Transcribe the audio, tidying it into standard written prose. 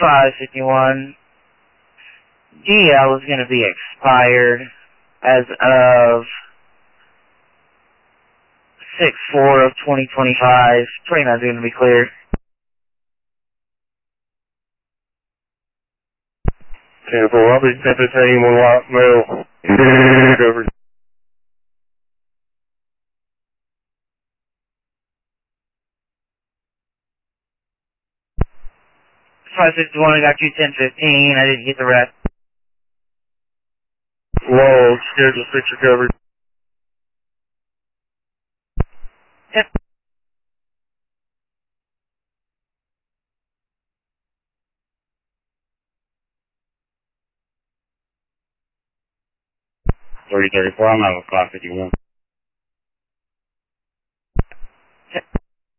551. DL is going to be expired as of 6/4 of 2025. 29 is going to be cleared. 10-4, I'll be 1015, 1 lot mail. Over. 561, I got you 1015. I didn't get the rest. Low, schedule 6 recovery. Yep. $30-34, I'm out of 551.